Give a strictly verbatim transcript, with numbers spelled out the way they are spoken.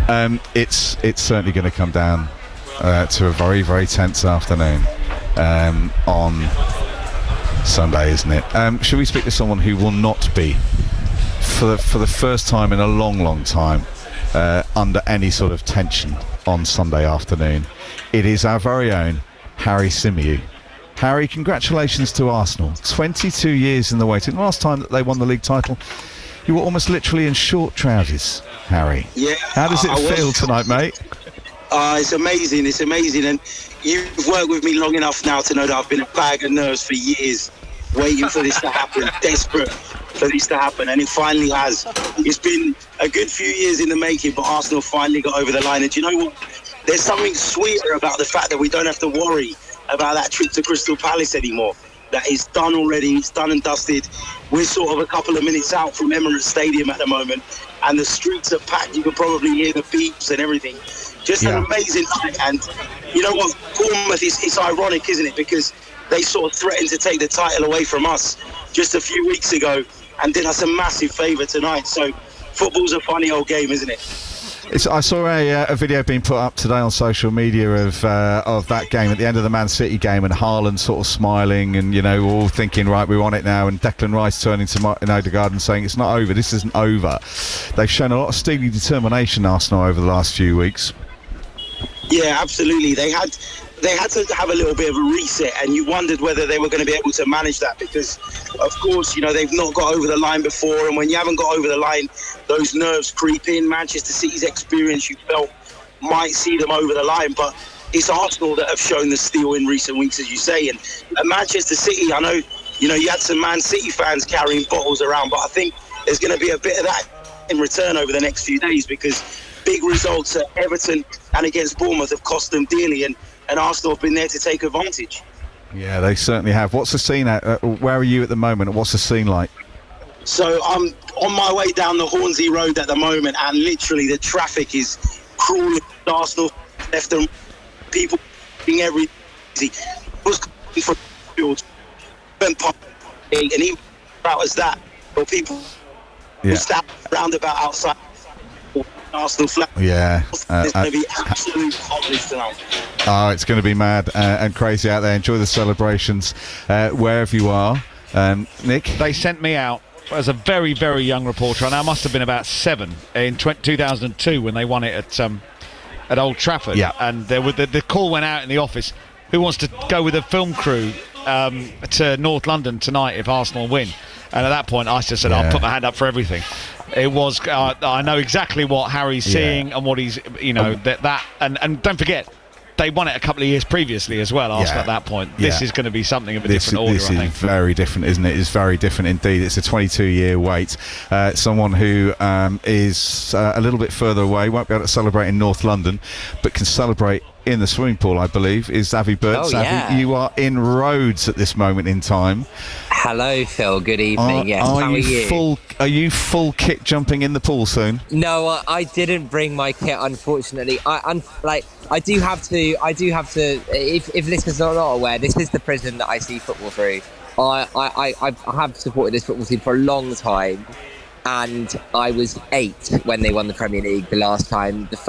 Um, it's it's certainly going to come down uh, to a very, very tense afternoon um, on Sunday, isn't it? Um, should we speak to someone who will not be, for the, for the first time in a long, long time, uh, under any sort of tension on Sunday afternoon? It is our very own Harry Symeou. Harry, congratulations to Arsenal. twenty-two years in the waiting. Last time that they won the league title, you were almost literally in short trousers, Harry. Yeah. How does it I, I feel was, tonight, mate? Uh, it's amazing. It's amazing. And you've worked with me long enough now to know that I've been a bag of nerves for years, waiting for this to happen, desperate for this to happen. And it finally has. It's been a good few years in the making, but Arsenal finally got over the line. And do you know what? There's something sweeter about the fact that we don't have to worry about that trip to Crystal Palace anymore. That is done already. It's done and dusted. We're sort of a couple of minutes out from Emirates Stadium at the moment, and the streets are packed. You can probably hear the beeps and everything. Just yeah. an amazing night. And you know what? Bournemouth is it's ironic, isn't it? Because they sort of threatened to take the title away from us just a few weeks ago and did us a massive favour tonight. So football's a funny old game, isn't it? It's, I saw a, uh, a video being put up today on social media of uh, of that game at the end of the Man City game, and Haaland sort of smiling and, you know, all thinking, right, we're on it now, and Declan Rice turning to Martin Odegaard and saying, it's not over, this isn't over. They've shown a lot of steely determination, Arsenal, over the last few weeks. Yeah, absolutely. They had they had to have a little bit of a reset, and you wondered whether they were going to be able to manage that because, of course, you know, they've not got over the line before, and when you haven't got over the line, those nerves creep in. Manchester City's experience, you felt, might see them over the line, but it's Arsenal that have shown the steel in recent weeks, as you say. And at Manchester City, I know, you know, you had some Man City fans carrying bottles around, but I think there's going to be a bit of that in return over the next few days because big results at Everton and against Bournemouth have cost them dearly, and, and Arsenal have been there to take advantage. Yeah, they certainly have. What's the scene at? Uh, where are you at the moment, and what's the scene like? So I'm on my way down the Hornsey Road at the moment, and literally the traffic is crawling. Arsenal left and people being every was from field and even about as that, or people yeah. who stand roundabout outside Arsenal flag. Yeah, uh, it's going to uh, be absolute hotness tonight. Oh, it's going to be mad uh, and crazy out there. Enjoy the celebrations uh, wherever you are. Um, Nick, they sent me out as a very, very young reporter, and I must have been about seven in two thousand two when they won it at um, at Old Trafford. Yeah. And there were the, the call went out in the office. Who wants to go with a film crew um, to North London tonight if Arsenal win? And at that point, I just said, yeah. I'll put my hand up for everything. It was. Uh, I know exactly what Harry's seeing yeah. and what he's, you know, um, that that and, and don't forget, they won it a couple of years previously as well. Arsenal yeah. at that point. This yeah. is going to be something of a this, different order. This I is think. very different, isn't it? It's very different indeed. It's a twenty-two year wait. Uh, someone who um, is uh, a little bit further away, won't be able to celebrate in North London, but can celebrate in the swimming pool, I believe, is Xavi Bird. Oh, Xavi, yeah. you are in Rhodes at this moment in time. Hello, Phil. Good evening. Are, yes. are How you are you? Full, are you full kick jumping in the pool soon? No, uh, I didn't bring my kit, unfortunately. I un- like. I do have to. I do have to. If if listeners are not aware, this is the prism that I see football through. I I I, I have supported this football team for a long time, and I was eight when they won the Premier League the last time. The